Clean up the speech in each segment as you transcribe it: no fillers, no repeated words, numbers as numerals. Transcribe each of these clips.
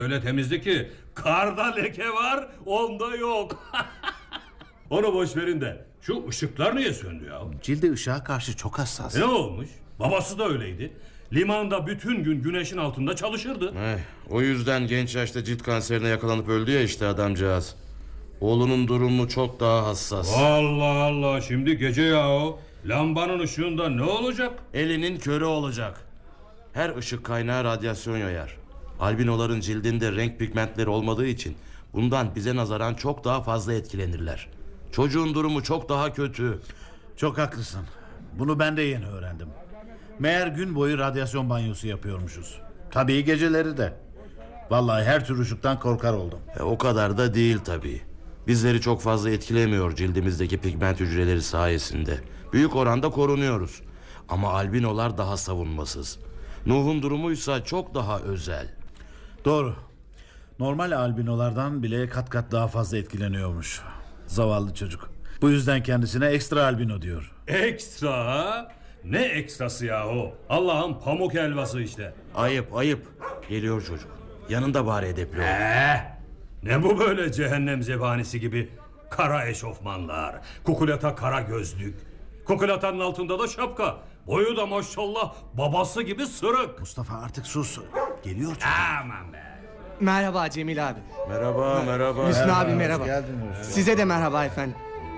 Öyle temizdi ki karda leke var, onda yok. Onu boş verin de şu ışıklar niye söndü ya? Cildi ışığa karşı çok hassas. Ne olmuş? Babası da öyleydi. Limanda bütün gün güneşin altında çalışırdı. O yüzden genç yaşta cilt kanserine yakalanıp öldü ya işte adamcağız. Oğlunun durumu çok daha hassas. Allah Allah, şimdi gece yahu. Lambanın ışığında ne olacak? Elinin körü olacak. Her ışık kaynağı radyasyon yayar. Albinoların cildinde renk pigmentleri olmadığı için bundan bize nazaran çok daha fazla etkilenirler. Çocuğun durumu çok daha kötü. Çok haklısın. Bunu ben de yeni öğrendim. Meğer gün boyu radyasyon banyosu yapıyormuşuz. Tabii geceleri de. Vallahi her tür ışıktan korkar oldum. O kadar da değil tabii. Bizleri çok fazla etkilemiyor cildimizdeki pigment hücreleri sayesinde. Büyük oranda korunuyoruz. Ama albinolar daha savunmasız. Nuh'un durumuysa çok daha özel. Doğru. Normal albinolardan bile kat kat daha fazla etkileniyormuş. Zavallı çocuk. Bu yüzden kendisine ekstra albino diyor. Ekstra ha? Ne ekstrası yahu? Allah'ın pamuk helvası işte. Ayıp. Geliyor çocuk. Yanında bari edepli ol. Ne bu böyle cehennem zebanisi gibi? Kara eşofmanlar, kukulata kara gözlük. Kukulatanın altında da şapka. Boyu da maşallah babası gibi sırık. Mustafa artık sus. Geliyor çocuk. Aman be. Merhaba Cemil abi. Merhaba. Hüsnü abi merhaba. Geldin. Size de merhaba efendim.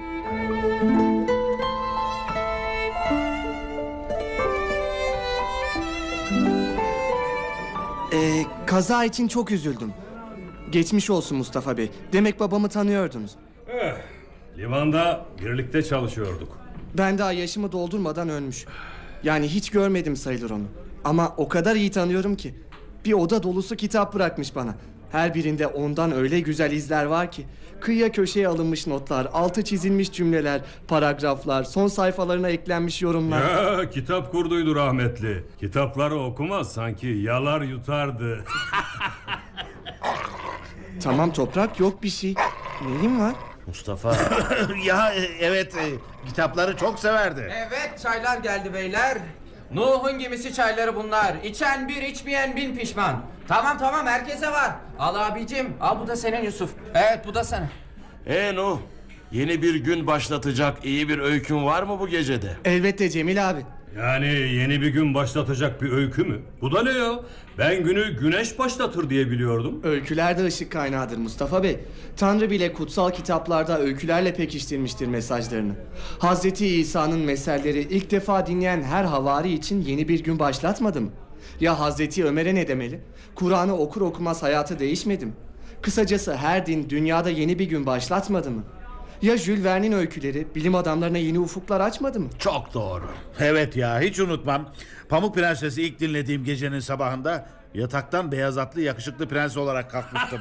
Kaza için çok üzüldüm. Geçmiş olsun Mustafa Bey. Demek babamı tanıyordunuz. Limanda birlikte çalışıyorduk. Ben daha yaşımı doldurmadan ölmüş. Yani hiç görmedim sayılır onu. Ama o kadar iyi tanıyorum ki. Bir oda dolusu kitap bırakmış bana. Her birinde ondan öyle güzel izler var ki. Kıyıya köşeye alınmış notlar, altı çizilmiş cümleler, paragraflar, son sayfalarına eklenmiş yorumlar. Ya kitap kurduydu rahmetli. Kitapları okumaz, sanki yalar yutardı. Tamam Toprak, yok bir şey. Neyin var? Mustafa. Ya evet, kitapları çok severdi. Evet, çaylar geldi beyler. Nuh'un gemisi çayları bunlar. İçen bir, içmeyen bin pişman. Tamam, herkese var. Al abicim, al bu da senin Yusuf. Evet, bu da sana. Nuh, yeni bir gün başlatacak iyi bir öykün var mı bu gecede? Elbette Cemil abi. Yani yeni bir gün başlatacak bir öykü mü? Bu da ne ya? Ben günü güneş başlatır diye biliyordum. Öyküler de ışık kaynağıdır Mustafa Bey. Tanrı bile kutsal kitaplarda öykülerle pekiştirmiştir mesajlarını. Hazreti İsa'nın meselleri ilk defa dinleyen her havari için yeni bir gün başlatmadı mı? Ya Hazreti Ömer'e ne demeli? Kur'an'ı okur okumaz hayatı değişmedi mi? Kısacası her din dünyada yeni bir gün başlatmadı mı? Ya Jules Verne'in öyküleri bilim adamlarına yeni ufuklar açmadı mı? Çok doğru. Evet ya, hiç unutmam. Pamuk Prenses'i ilk dinlediğim gecenin sabahında yataktan beyaz atlı yakışıklı prens olarak kalkmıştım.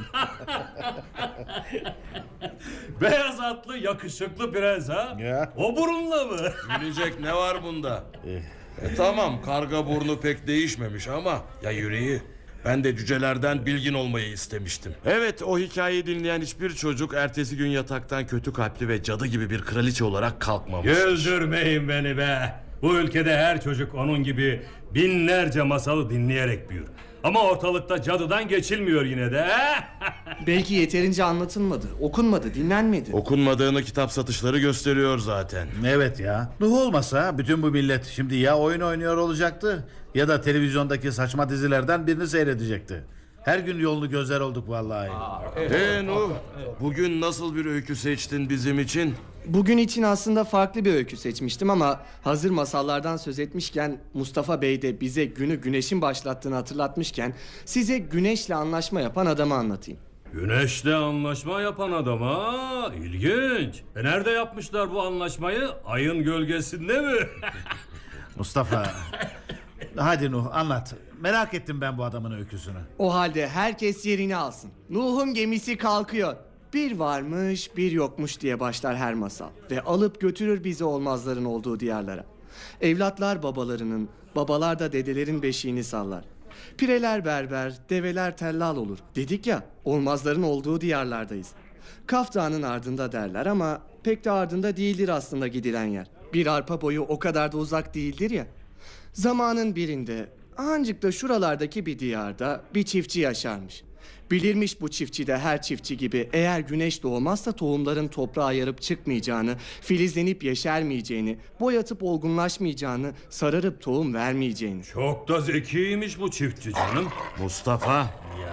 Beyaz atlı yakışıklı prens ha? Ya. O burunla mı? Gülecek ne var bunda? Tamam, karga burnu pek değişmemiş ama ya yüreği. Ben de cücelerden bilgin olmayı istemiştim. Evet, o hikayeyi dinleyen hiçbir çocuk ertesi gün yataktan kötü kalpli ve cadı gibi bir kraliçe olarak kalkmamış. Güldürmeyin beni be. Bu ülkede her çocuk onun gibi binlerce masalı dinleyerek büyür. Ama ortalıkta cadıdan geçilmiyor yine de. Belki yeterince anlatılmadı, okunmadı, dinlenmedi. Okunmadığını kitap satışları gösteriyor zaten. Evet ya. Nuh olmasa bütün bu millet şimdi ya oyun oynuyor olacaktı ya da televizyondaki saçma dizilerden birini seyredecekti. Her gün yolunu gözler olduk vallahi. Nuh, bugün nasıl bir öykü seçtin bizim için? Bugün için aslında farklı bir öykü seçmiştim ama hazır masallardan söz etmişken, Mustafa Bey de bize günü güneşin başlattığını hatırlatmışken, size güneşle anlaşma yapan adamı anlatayım. Güneşle anlaşma yapan adam ha? İlginç. Nerede yapmışlar bu anlaşmayı? Ayın gölgesinde mi? Mustafa, hadi Nuh anlat. Merak ettim ben bu adamın öyküsünü. O halde herkes yerini alsın. Nuh'un gemisi kalkıyor. Bir varmış bir yokmuş diye başlar her masal. Ve alıp götürür bizi olmazların olduğu diyarlara. Evlatlar babalarının, babalar da dedelerin beşiğini sallar. Pireler berber, develer tellal olur. Dedik ya, olmazların olduğu diyarlardayız. Kaf Dağı'nın ardında derler ama pek de ardında değildir aslında gidilen yer. Bir arpa boyu o kadar da uzak değildir ya. Zamanın birinde, ancak da şuralardaki bir diyarda bir çiftçi yaşarmış. Bilirmiş bu çiftçi de her çiftçi gibi eğer güneş doğmazsa tohumların toprağa yarıp çıkmayacağını, filizlenip yeşermeyeceğini, boyatıp olgunlaşmayacağını, sararıp tohum vermeyeceğini. Çok da zekiymiş bu çiftçi canım. Mustafa.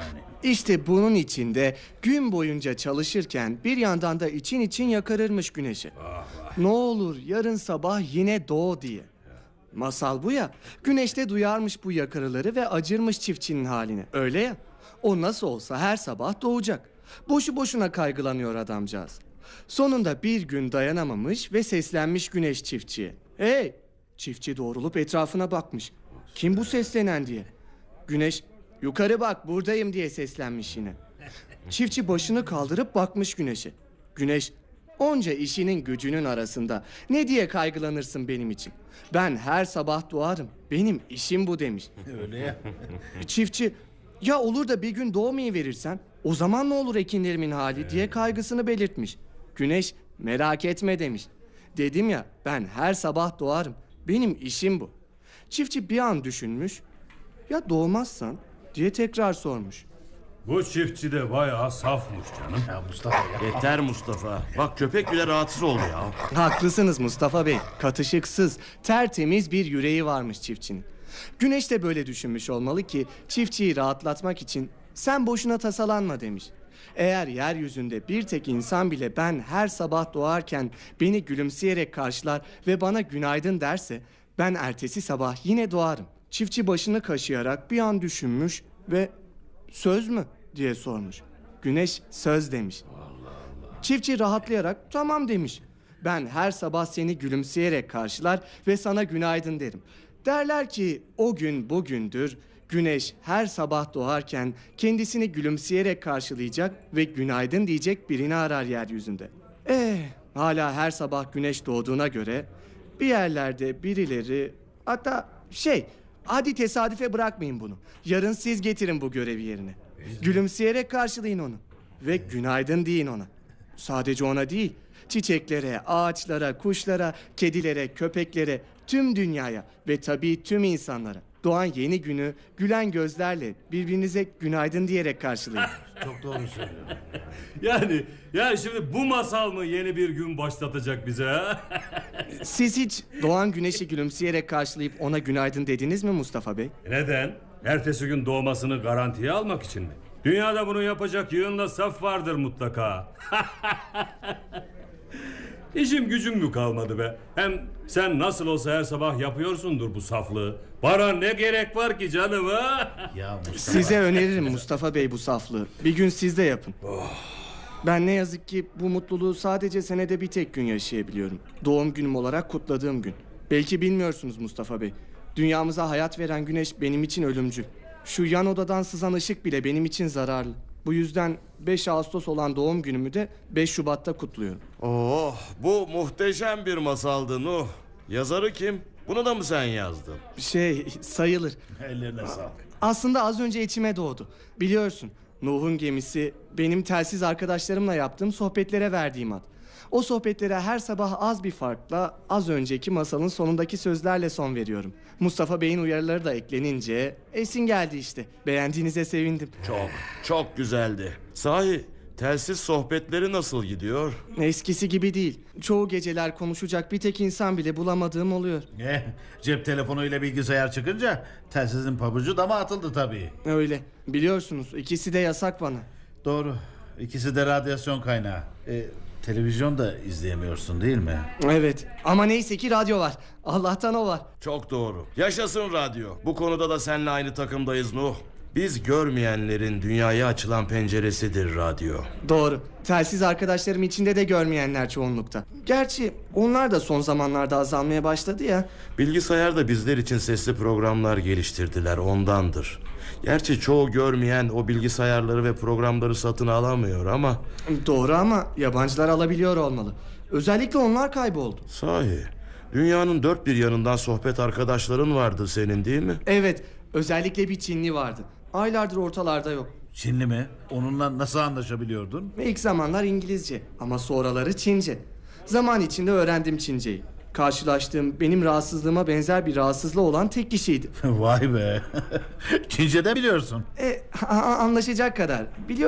İşte bunun için de gün boyunca çalışırken bir yandan da için yakarırmış güneşi. Ne olur yarın sabah yine doğ diye. Masal bu ya. Güneşte duyarmış bu yakarıları ve acırmış çiftçinin haline. Öyle ya. O nasıl olsa her sabah doğacak. Boşu boşuna kaygılanıyor adamcağız. Sonunda bir gün dayanamamış ve seslenmiş güneş çiftçiye. Hey! Çiftçi doğrulup etrafına bakmış. Kim bu seslenen diye. Güneş yukarı bak buradayım diye seslenmiş yine. Çiftçi başını kaldırıp bakmış güneşe. Güneş onca işinin gücünün arasında ne diye kaygılanırsın benim için? Ben her sabah doğarım. Benim işim bu demiş. Öyle ya. Çiftçi ya olur da bir gün doğmayı verirsen o zaman ne olur ekinlerimin hali diye kaygısını belirtmiş. Güneş merak etme demiş. Dedim ya ben her sabah doğarım. Benim işim bu. Çiftçi bir an düşünmüş. Ya doğmazsan diye tekrar sormuş. Bu çiftçi de bayağı safmış canım. Ya Mustafa ya. Yeter Mustafa. Bak köpek bile rahatsız oldu ya. Haklısınız Mustafa Bey. Katışıksız, tertemiz bir yüreği varmış çiftçinin. Güneş de böyle düşünmüş olmalı ki çiftçiyi rahatlatmak için sen boşuna tasalanma demiş. Eğer yeryüzünde bir tek insan bile ben her sabah doğarken beni gülümseyerek karşılar ve bana günaydın derse ben ertesi sabah yine doğarım. Çiftçi başını kaşıyarak bir an düşünmüş ve söz mü diye sormuş. Güneş söz demiş. Çiftçi rahatlayarak tamam demiş. Ben her sabah seni gülümseyerek karşılar ve sana günaydın derim. Derler ki o gün bugündür. Güneş her sabah doğarken kendisini gülümseyerek karşılayacak ve günaydın diyecek birini arar yeryüzünde. Hala her sabah güneş doğduğuna göre bir yerlerde birileri hatta hadi tesadüfe bırakmayın bunu. Yarın siz getirin bu görevi yerine. Gülümseyerek karşılayın onu ve günaydın deyin ona. Sadece ona değil, çiçeklere, ağaçlara, kuşlara, kedilere, köpeklere, tüm dünyaya ve tabii tüm insanlara. Doğan yeni günü gülen gözlerle birbirinize günaydın diyerek karşılayın. Çok doğru söylüyor. Yani şimdi bu masal mı yeni bir gün başlatacak bize ha? Siz hiç doğan güneşi gülümseyerek karşılayıp ona günaydın dediniz mi Mustafa Bey? Neden? Ertesi gün doğmasını garantiye almak için mi? Dünyada bunu yapacak yığınla saf vardır mutlaka. İşim gücüm mü kalmadı be? Hem sen nasıl olsa her sabah yapıyorsundur bu saflığı. Bana ne gerek var ki canım ha? Ya Mustafa. Size öneririm Mustafa Bey bu saflığı. Bir gün siz de yapın. Ben ne yazık ki bu mutluluğu sadece senede bir tek gün yaşayabiliyorum. Doğum günüm olarak kutladığım gün. Belki bilmiyorsunuz Mustafa Bey. Dünyamıza hayat veren güneş benim için ölümcül. Şu yan odadan sızan ışık bile benim için zararlı. Bu yüzden 5 Ağustos olan doğum günümü de 5 Şubat'ta kutluyorum. Oh, bu muhteşem bir masaldı Nuh. Yazarı kim? Bunu da mı sen yazdın? Sayılır. Ellerine sağlık. Aslında az önce içime doğdu. Biliyorsun Nuh'un gemisi benim telsiz arkadaşlarımla yaptığım sohbetlere verdiğim ad. O sohbetlere her sabah az bir farkla az önceki masalın sonundaki sözlerle son veriyorum. Mustafa Bey'in uyarıları da eklenince esin geldi işte. Beğendiğinize sevindim. Çok güzeldi. Sahi telsiz sohbetleri nasıl gidiyor? Eskisi gibi değil. Çoğu geceler konuşacak bir tek insan bile bulamadığım oluyor. Cep telefonuyla bilgisayar çıkınca telsizin pabucu dama atıldı tabii. Öyle. Biliyorsunuz ikisi de yasak bana. Doğru. İkisi de radyasyon kaynağı. Televizyon da izleyemiyorsun değil mi? Evet ama neyse ki radyo var. Allah'tan o var. Çok doğru. Yaşasın radyo. Bu konuda da seninle aynı takımdayız Nuh. Biz görmeyenlerin dünyaya açılan penceresidir radyo. Doğru. Telsiz arkadaşlarım içinde de görmeyenler çoğunlukta. Gerçi onlar da son zamanlarda azalmaya başladı ya. Bilgisayarda bizler için sesli programlar geliştirdiler, ondandır. Gerçi çoğu görmeyen o bilgisayarları ve programları satın alamıyor ama... Doğru ama yabancılar alabiliyor olmalı. Özellikle onlar kayboldu. Sahi, dünyanın dört bir yanından sohbet arkadaşların vardı senin değil mi? Evet, özellikle bir Çinli vardı. Aylardır ortalarda yok. Çinli mi? Onunla nasıl anlaşabiliyordun? Ve ilk zamanlar İngilizce ama sonraları Çince. Zaman içinde öğrendim Çinceyi. Karşılaştığım benim rahatsızlığıma benzer bir rahatsızlığı olan tek kişiydi. Vay be. Çince de biliyorsun. Anlaşacak kadar. Biliyorum.